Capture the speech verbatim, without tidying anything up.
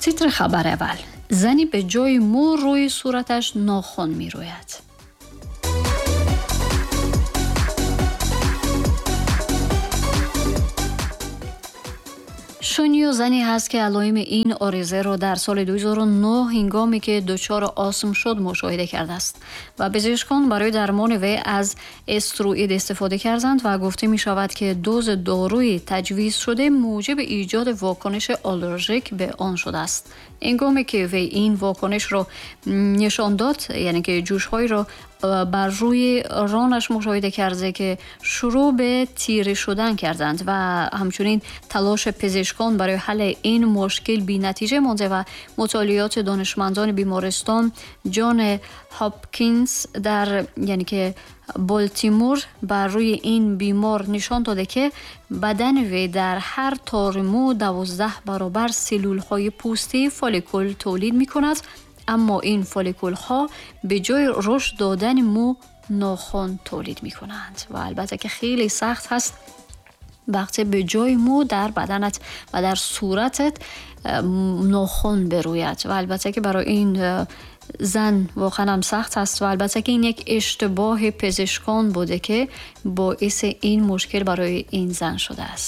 تیتر خبر اول: زنی به جای مو روی صورتش ناخن می روید. شونیو زنی هست که علائم این آرزه را در سال دو هزار و نه هنگامی که دچار آسم شد مشاهده کرده است و پزشکان برای درمان وی از استروئید استفاده کردند و گفته می شود که دوز داروی تجویز شده موجب ایجاد واکنش آلرژیک به آن شده است. هنگامی که وی این واکنش را نشان داد، یعنی که جوش‌های را بر روی رانش مشاهده کرده که شروع به تیره شدن کردند و همچنین تلاش پزشکان برای حل این مشکل بی نتیجه مانده و مطالعات دانشمندان بیمارستان جان هاپکینز در یعنی که بالتیمور بر روی این بیمار نشان داده که بدن وی در هر تار مو دوازده برابر سلول های پوستی فولیکول تولید می کند، اما این فولیکول ها به جای رشد دادن مو ناخن تولید می کنند و البته که خیلی سخت هست وقتی به جای مو در بدنت و در صورتت ناخن بروید و البته که برای این زن واقعا هم سخت است و البته که این یک اشتباه پزشکان بوده که باعث این مشکل برای این زن شده است.